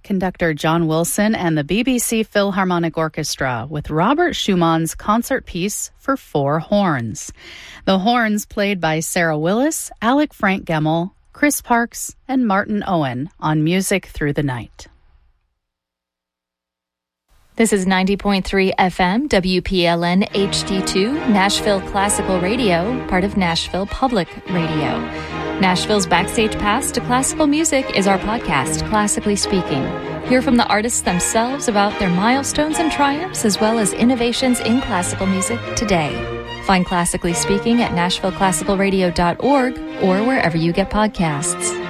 conductor John Wilson and the BBC Philharmonic Orchestra with Robert Schumann's concert piece for four horns. The horns played by Sarah Willis, Alec Frank Gemmell, Chris Parks, and Martin Owen on Music Through the Night. This is 90.3 FM, WPLN HD2, Nashville Classical Radio, part of Nashville Public Radio. Nashville's Backstage Pass to Classical Music is our podcast, Classically Speaking. Hear from the artists themselves about their milestones and triumphs, as well as innovations in classical music today. Find Classically Speaking at NashvilleClassicalRadio.org or wherever you get podcasts.